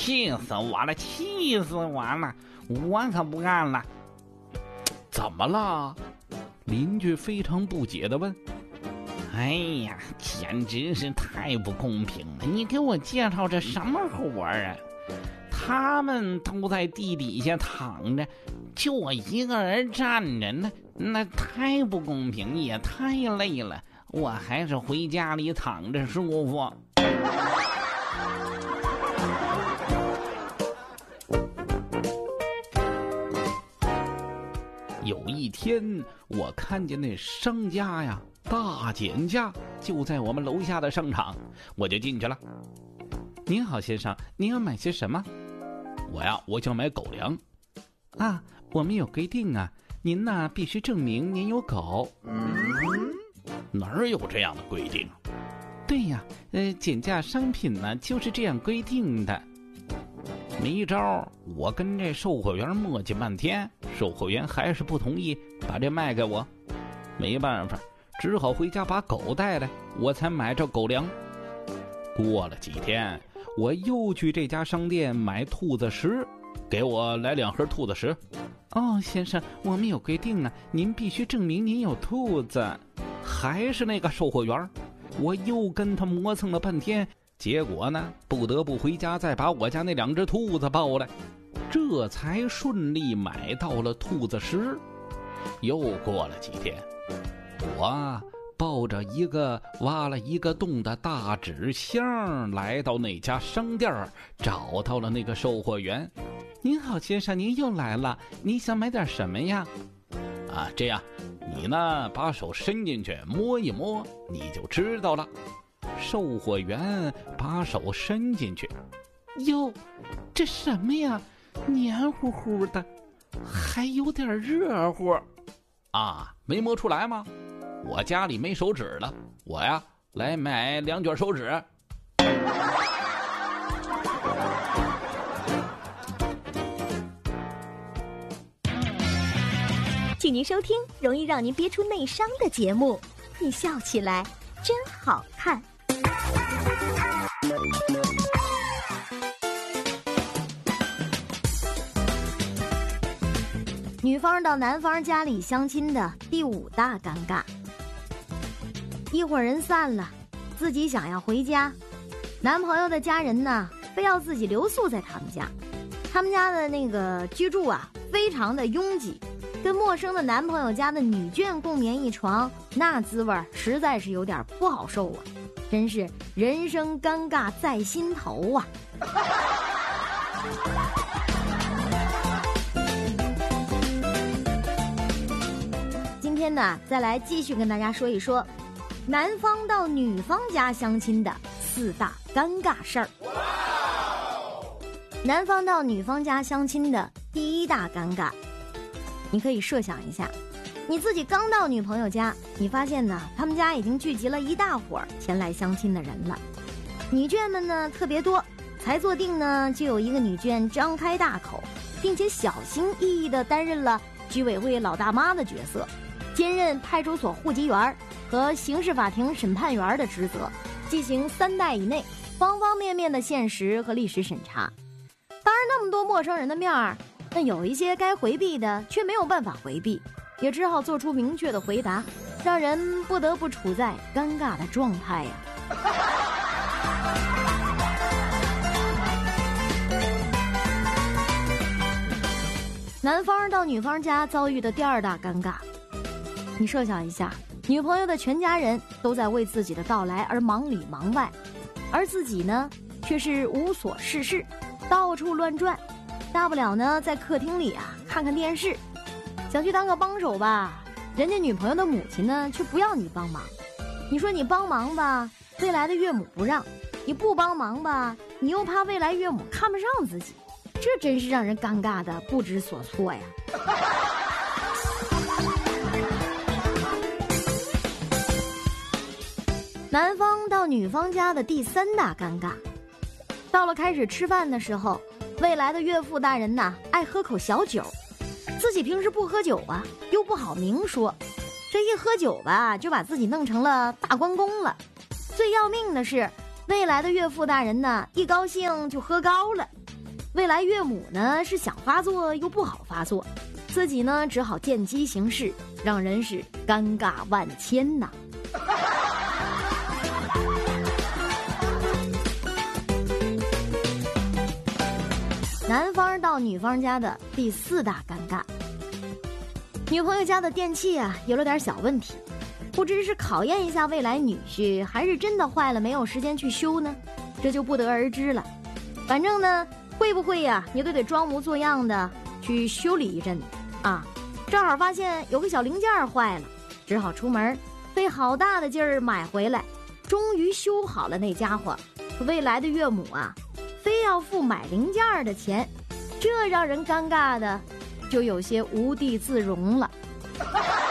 气死我了，气死我了！我可不干了。 怎么了？邻居非常不解地问。 哎呀，简直是太不公平了！你给我介绍这什么活啊？他们都在地底下躺着，就我一个人站着，那太不公平，也太累了。我还是回家里躺着舒服。 有一天，我看见那商家呀，大减价，就在我们楼下的商场，我就进去了。 您好，先生，您要买些什么？ 我想买狗粮。 啊，我们有规定啊，您呢必须证明您有狗。 哪儿有这样的规定？ 对呀，减价商品呢就是这样规定的。 没招，我跟这售货员磨叽半天，售货员还是不同意把这卖给我。没办法，只好回家把狗带来，我才买这狗粮。过了几天，我又去这家商店买兔子食，给我来2盒兔子食。 哦，先生，我们有规定啊，您必须证明您有兔子。 还是那个售货员，我又跟他磨蹭了半天，结果呢，不得不回家再把我家那2只兔子抱来，这才顺利买到了兔子食。又过了几天，我抱着一个挖了一个洞的大纸箱来到那家商店，找到了那个售货员。 您好，先生，您又来了，你想买点什么呀？ 这样，你呢把手伸进去摸一摸，你就知道了。售货员把手伸进去， 哟，这什么呀？黏糊糊的，还有点热乎。 没摸出来吗？我家里没手纸了，我呀来买2卷手纸。 请您收听容易让您憋出内伤的节目，你笑起来真好看。女方到男方家里相亲的第5大尴尬。一伙人散了，自己想要回家，男朋友的家人呢非要自己留宿在他们家。他们家的那个居住啊非常的拥挤，跟陌生的男朋友家的女眷共眠一床，那滋味实在是有点不好受啊，真是人生尴尬在心头啊。今天呢，再来继续跟大家说一说男方到女方家相亲的4大尴尬事儿。男方到女方家相亲的第1大尴尬，你可以设想一下，你自己刚到女朋友家，你发现呢，他们家已经聚集了一大伙前来相亲的人了。女眷们呢特别多，才坐定呢，就有一个女眷张开大口，并且小心翼翼地担任了居委会老大妈的角色，兼任派出所户籍员和刑事法庭审判员的职责，进行3代以内方方面面的现实和历史审查。当然那么多陌生人的面儿，但有一些该回避的却没有办法回避，也只好做出明确的回答，让人不得不处在尴尬的状态呀。男方到女方家遭遇的第2大尴尬，你设想一下，女朋友的全家人都在为自己的到来而忙里忙外，而自己呢却是无所事事，到处乱转，大不了呢在客厅里看看电视，想去当个帮手吧，人家女朋友的母亲呢却不要你帮忙。你说你帮忙吧，未来的岳母不让；你不帮忙吧，你又怕未来岳母看不上自己，这真是让人尴尬的不知所措呀。男方到女方家的第3大尴尬，到了开始吃饭的时候，未来的岳父大人呐爱喝口小酒，自己平时不喝酒啊，又不好明说，这一喝酒吧就把自己弄成了大关公了。最要命的是，未来的岳父大人呢一高兴就喝高了， 未来岳母呢是想发作又不好发作，自己呢只好见机行事，让人是尴尬万千呐。男方到女方家的第4大尴尬，女朋友家的电器啊有了点小问题，不知是考验一下未来女婿，还是真的坏了没有时间去修呢，这就不得而知了。反正呢会不会呀，你都得装模作样的去修理一阵啊。正好发现有个小零件坏了，只好出门费好大的劲儿买回来，终于修好了那家伙。未来的岳母啊非要付买零件的钱，这让人尴尬的就有些无地自容了。